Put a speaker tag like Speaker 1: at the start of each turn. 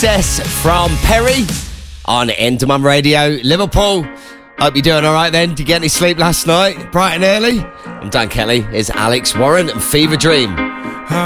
Speaker 1: Des from Perry on Endemum Radio, Liverpool. Hope you're doing all right then. Did you get any sleep last night? Bright and early? I'm Dan Kelly. Here's Alex Warren and Fever Dream.